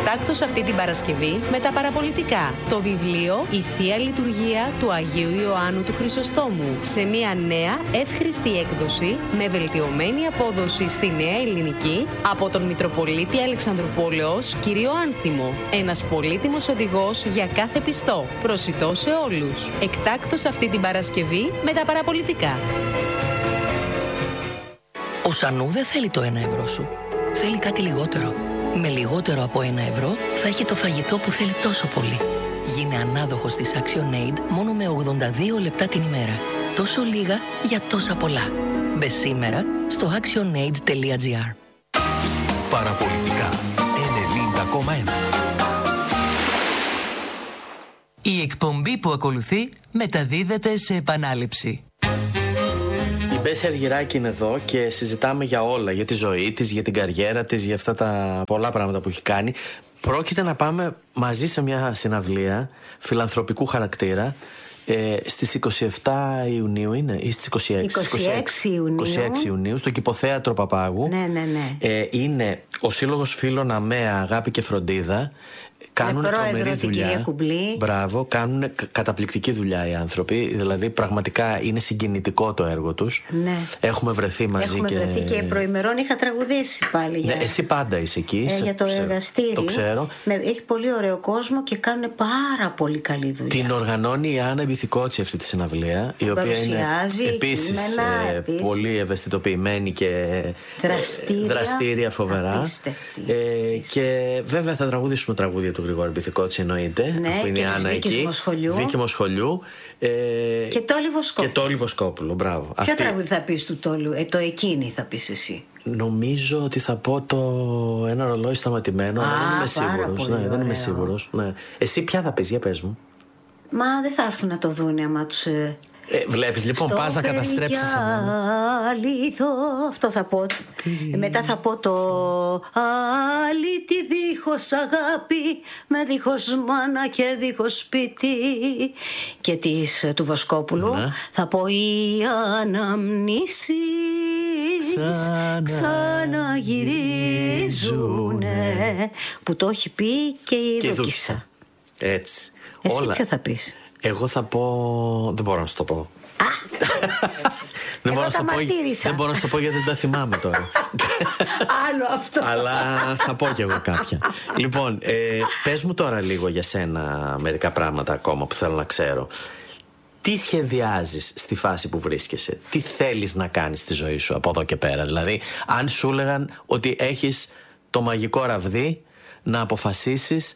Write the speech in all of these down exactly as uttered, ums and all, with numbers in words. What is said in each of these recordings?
Εκτάκτως αυτή την Παρασκευή με τα παραπολιτικά. Το βιβλίο «Η Θεία Λειτουργία του Αγίου Ιωάννου του Χρυσοστόμου» σε μια νέα εύχρηστη έκδοση με βελτιωμένη απόδοση στη νέα ελληνική από τον Μητροπολίτη Αλεξανδρουπόλεως κύριο Άνθιμο. Ένας πολύτιμος οδηγός για κάθε πιστό. Προσιτό σε όλους. Εκτάκτως αυτή την Παρασκευή με τα παραπολιτικά. Ο Σανού δεν θέλει το ένα ευρώ σου. Θέλει κάτι λιγότερο. Με λιγότερο από ένα ευρώ θα έχει το φαγητό που θέλει τόσο πολύ. Γίνε ανάδοχος της ActionAid μόνο με ογδόντα δύο λεπτά την ημέρα. Τόσο λίγα για τόσα πολλά. Μπε σήμερα στο actionaid τελεία gr. Παραπολιτικά ενενήντα κόμμα ένα. Η εκπομπή που ακολουθεί μεταδίδεται σε επανάληψη. Η Μπέση Αργυράκη είναι εδώ και συζητάμε για όλα. Για τη ζωή της, για την καριέρα της, για αυτά τα πολλά πράγματα που έχει κάνει. Πρόκειται να πάμε μαζί σε μια συναυλία φιλανθρωπικού χαρακτήρα ε, στις είκοσι επτά Ιουνίου είναι ή στις είκοσι έξι. είκοσι έξι Ιουνίου. είκοσι έξι Ιουνίου στο Κηποθέατρο Παπάγου. Ναι, ναι, ναι. Ε, είναι ο Σύλλογος Φίλων ΑΜΕΑ Αγάπη και Φροντίδα. Κάνουν τρομερή δουλειά. Μπράβο, κάνουν καταπληκτική δουλειά οι άνθρωποι. Δηλαδή, πραγματικά είναι συγκινητικό το έργο τους. Ναι. Έχουμε βρεθεί μαζί. Έχουμε και... βρεθεί και προημερών είχα τραγουδήσει πάλι. Για... Ναι, εσύ πάντα είσαι εκεί. Ε, για το εργαστήριο. Το ξέρω. Με, έχει πολύ ωραίο κόσμο και κάνουν πάρα πολύ καλή δουλειά. Την οργανώνει η Άννα Μπιθικότσι αυτή τη συναυλία. Η οποία είναι επίσης ε, επίσης. πολύ ευαισθητοποιημένη και δραστήρια, δραστήρια φοβερά. Ε, και βέβαια θα τραγουδήσουμε τραγούδια του Γρηγόρη Μπιθικότσι, εννοείται. Ναι, αφού είναι και η Άννα Βίκης εκεί. Μοσχολιού. Βίκη Μοσχολιού. Ε, και Τόλι Βοσκόπουλο. Και Τόλι Βοσκόπουλο, μπράβο. Ποιο Αυτή... τραγούδι θα πεις του Τόλου, ε, το εκείνη θα πεις εσύ. Νομίζω ότι θα πω το ένα ρολόι σταματημένο, Α, αλλά δεν είμαι σίγουρος. Ναι, δεν είμαι σίγουρος. Ναι. Εσύ ποια θα πεις, για πες μου. Μα δεν θα έρθουν να το δούνε άμα τους... Ε... Ε, βλέπεις λοιπόν, πας να καταστρέψεις εμένα. Αυτό θα πω. ε, Μετά θα πω το αλήτη δίχως αγάπη, με δίχως μάνα και δίχως σπίτι. Και της, του Βοσκόπουλου ναι. θα πω οι αναμνήσεις ξαναγυρίζουνε, που το έχει πει και η Δούκισσα. Έτσι. Εσύ όλα. Ποιο θα πεις? Εγώ θα πω... Δεν μπορώ να σου το πω. δεν, μπορώ τα πω... δεν μπορώ να σου το πω γιατί δεν τα θυμάμαι τώρα. Άλλο αυτό. Αλλά θα πω κι εγώ κάποια. Λοιπόν, ε, πες μου τώρα λίγο για σένα μερικά πράγματα ακόμα που θέλω να ξέρω. Τι σχεδιάζεις στη φάση που βρίσκεσαι? Τι θέλεις να κάνεις στη ζωή σου από εδώ και πέρα? Δηλαδή, αν σου έλεγαν ότι έχεις το μαγικό ραβδί να αποφασίσεις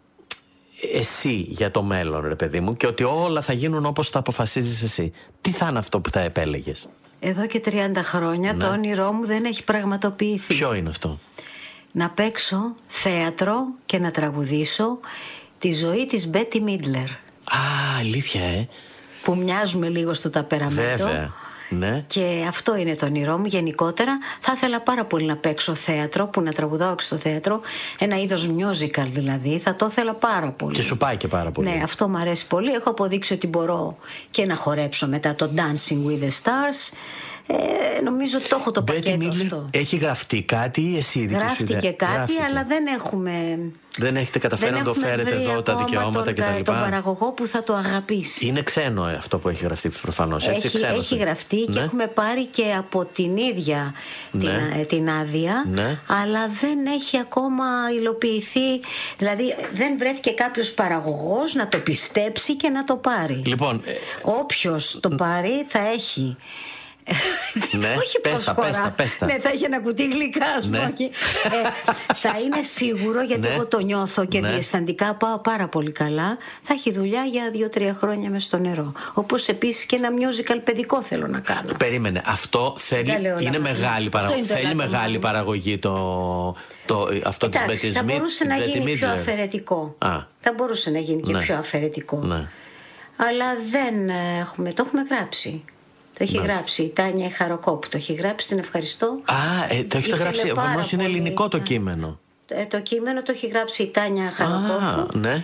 εσύ για το μέλλον, ρε παιδί μου, και ότι όλα θα γίνουν όπως τα αποφασίζεις εσύ, τι θα είναι αυτό που θα επέλεγες? Εδώ και τριάντα χρόνια ναι. το όνειρό μου δεν έχει πραγματοποιηθεί. Ποιο είναι αυτό? Να παίξω θέατρο και να τραγουδήσω τη ζωή της Μπέτι Μίτλερ. Α, αλήθεια, ε? Που μοιάζουμε λίγο στο ταπεραμέντο. Βέβαια. Ναι. Και αυτό είναι το όνειρό μου γενικότερα. Θα ήθελα πάρα πολύ να παίξω θέατρο, που να τραγουδάω και στο θέατρο, ένα είδος musical δηλαδή. Θα το ήθελα πάρα πολύ. Και σου πάει και πάρα πολύ. Ναι, αυτό μου αρέσει πολύ. Έχω αποδείξει ότι μπορώ και να χορέψω μετά το Dancing with the Stars. Ε, νομίζω ότι το έχω το Betty πακέτο Midler αυτό. Έχει γραφτεί κάτι ή εσύ δική σου ιδέα? Γράφτηκε κάτι, Γράφτηκε. αλλά δεν έχουμε... Δεν έχετε καταφέρει δεν να το φέρετε εδώ τα δικαιώματα τον, κτλ. Τον παραγωγό που θα το αγαπήσει. Είναι ξένο αυτό που έχει γραφτεί προφανώς. Έτσι, έχει, ξένος, έχει ναι. γραφτεί και ναι. έχουμε πάρει και από την ίδια ναι. την, την άδεια, ναι. αλλά δεν έχει ακόμα υλοποιηθεί. Δηλαδή δεν βρέθηκε κάποιος παραγωγός να το πιστέψει και να το πάρει. Λοιπόν, όποιος το πάρει θα έχει... Ναι, όχι πέστα, πέστα, πέστα. Ναι, θα έχει ένα κουτί γλυκά, ναι. ε, θα είναι σίγουρο, γιατί ναι. εγώ το νιώθω και ναι. διαισθαντικά πάω πάρα πολύ καλά. Θα έχει δουλειά για δύο-τρία χρόνια μες στο νερό. Όπως επίσης και ένα musical παιδικό θέλω να κάνω. Περίμενε, αυτό θέλει, είναι μεγάλη, παρα... αυτό είναι θέλει μεγάλη παραγωγή το, το, αυτό της Μπέτι Μίτλερ. Θα μπορούσε να γίνει πιο αφαιρετικό. Α. Θα μπορούσε να γίνει και ναι. πιο αφαιρετικό. Ναι. Αλλά δεν έχουμε, το έχουμε γράψει. Το έχει Μάλιστα. γράψει η Τάνια Χαροκόπου. Το έχει γράψει, την ευχαριστώ. Α, ε, το έχετε γράψει. Όμως είναι ελληνικό το κείμενο. Ε, το κείμενο το έχει γράψει η Τάνια Χαροκόπου. Α, ναι.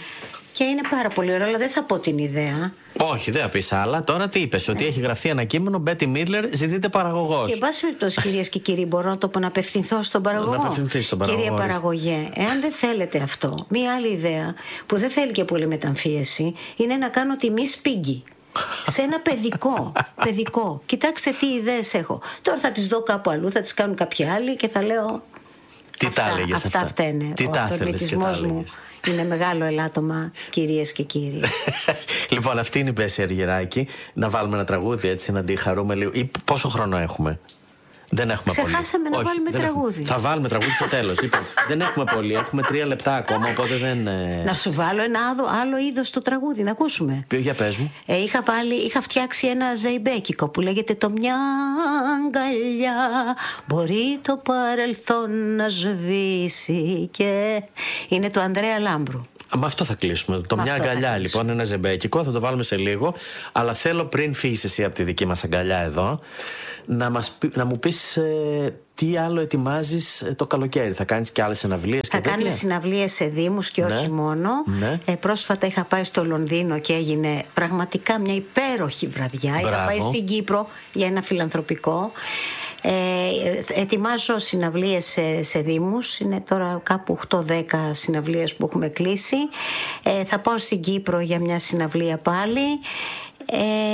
Και είναι πάρα πολύ ωραίο, αλλά δεν θα πω την ιδέα. Όχι, δεν θα πεις άλλα. Τώρα τι είπες, ότι έχει γραφτεί ένα κείμενο, Μπέτι Μίτλερ, ζητείτε παραγωγός. Και εν πάση περιπτώσει, κυρίες και κύριοι, μπορώ να το πω, να απευθυνθώ στον παραγωγό. Να απευθυνθείς στον παραγωγό. Κυρία παραγωγέ, εάν δεν θέλετε αυτό, μία άλλη ιδέα που δεν θέλει και πολύ μεταμφίεση είναι να κάνω τιμή σπίγκι. Σε ένα παιδικό, παιδικό. Κοιτάξτε τι ιδέες έχω. Τώρα θα τις δω κάπου αλλού, θα τις κάνουν κάποιοι άλλοι και θα λέω. Τι αυτά, τα έλεγες αυτά, αυτά. αυτά είναι. Τι Ο τα ήθελες και τα μου είναι μεγάλο ελάττωμα, κυρίες και κύριοι. Λοιπόν, αυτή είναι η Μπέση Αργυράκη. Να βάλουμε ένα τραγούδι έτσι, να τη χαρούμε λίγο. Ή πόσο χρόνο έχουμε? Δεν έχουμε πολύ. Ξεχάσαμε να Όχι, βάλουμε τραγούδι. Έχουμε. Θα βάλουμε τραγούδι στο τέλος. Λοιπόν, δεν έχουμε πολύ. Έχουμε τρία λεπτά ακόμα, οπότε δεν. Να σου βάλω ένα άλλο, άλλο είδος το τραγούδι, να ακούσουμε. Ποιο, για πες μου. Ε, είχα, βάλει, είχα φτιάξει ένα ζεϊμπέκικο που λέγεται «Το μια αγκαλιά μπορεί το παρελθόν να σβήσει». Και είναι του Ανδρέα Λάμπρου. Με αυτό θα κλείσουμε. Το μια αγκαλιά λοιπόν, ένα ζεμπέκικο, θα το βάλουμε σε λίγο. Αλλά θέλω πριν φύγεις εσύ από τη δική μας αγκαλιά εδώ, να, μας, να μου πεις ε, τι άλλο ετοιμάζεις ε, το καλοκαίρι. Θα κάνεις και άλλες συναυλίες? Θα κάνουμε συναυλίες σε δήμους και ναι. όχι μόνο. Ναι. Ε, πρόσφατα είχα πάει στο Λονδίνο και έγινε πραγματικά μια υπέροχη βραδιά. Μπράβο. Είχα πάει στην Κύπρο για ένα φιλανθρωπικό. Ε, ετοιμάζω συναυλίες σε, σε δήμους. Είναι τώρα κάπου οκτώ δέκα συναυλίες που έχουμε κλείσει. ε, Θα πάω στην Κύπρο για μια συναυλία πάλι. ε,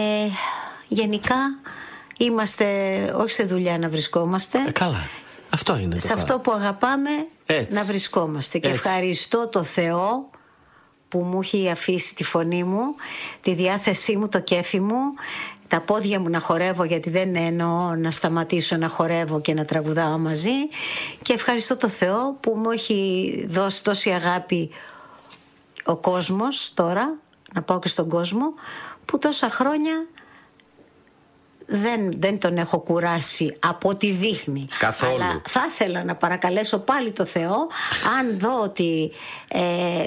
Γενικά είμαστε όχι σε δουλειά να βρισκόμαστε. ε, Καλά, αυτό είναι το σε αυτό που αγαπάμε. Έτσι. Να βρισκόμαστε. Και έτσι. Ευχαριστώ το Θεό που μου έχει αφήσει τη φωνή μου, τη διάθεσή μου, το κέφι μου, τα πόδια μου να χορεύω, γιατί δεν εννοώ να σταματήσω να χορεύω και να τραγουδάω μαζί. Και ευχαριστώ το Θεό που μου έχει δώσει τόση αγάπη ο κόσμος τώρα, να πάω και στον κόσμο, που τόσα χρόνια δεν, δεν τον έχω κουράσει από ό,τι δείχνει. Καθόλου. Αλλά θα ήθελα να παρακαλέσω πάλι το Θεό, αν δω ότι ε,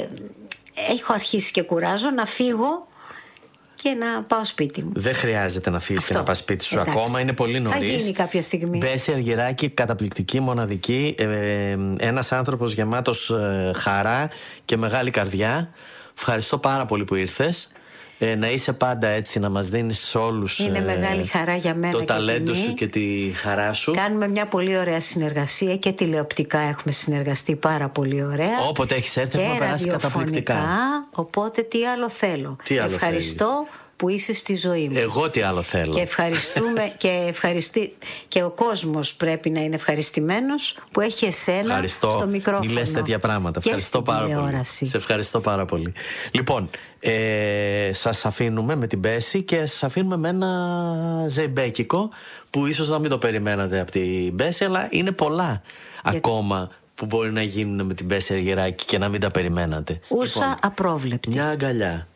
έχω αρχίσει και κουράζω, να φύγω και να πάω σπίτι μου. Δεν χρειάζεται να φύγεις και να πας σπίτι σου. Εντάξει. Ακόμα, είναι πολύ νωρίς. Θα γίνει κάποια στιγμή. Μπέση Αργυράκη, καταπληκτική, μοναδική, ε, ένας άνθρωπος γεμάτος ε, χαρά και μεγάλη καρδιά. Ευχαριστώ πάρα πολύ που ήρθες. Ε, να είσαι πάντα έτσι, να μας δίνεις όλους είναι ε, μεγάλη χαρά για μένα το και ταλέντο τιμή. σου και τη χαρά σου. Κάνουμε μια πολύ ωραία συνεργασία και τηλεοπτικά έχουμε συνεργαστεί πάρα πολύ ωραία. Όποτε έχεις έρθει έχουμε περάσει καταπληκτικά. Οπότε τι άλλο θέλω. Τι άλλο Ευχαριστώ θέλεις. Που είσαι στη ζωή μου. Εγώ τι άλλο θέλω. Και ευχαριστούμε και, ευχαριστή, και ο κόσμος πρέπει να είναι ευχαριστημένος που έχει εσένα ευχαριστώ. Στο μικρόφωνο. Μη λες τέτοια πράγματα. Ευχαριστώ πάρα πολύ. Σε ευχαριστώ πάρα πολύ. Λοιπόν, ε, σας αφήνουμε με την Μπέση και σας αφήνουμε με ένα ζεϊμπέκικο που ίσως να μην το περιμένατε από την Μπέση, αλλά είναι πολλά γιατί... ακόμα που μπορεί να γίνουν με την Μπέση Αργυράκη και να μην τα περιμένατε. Ούσα λοιπόν, απρόβλεπτη. Μια αγκαλιά.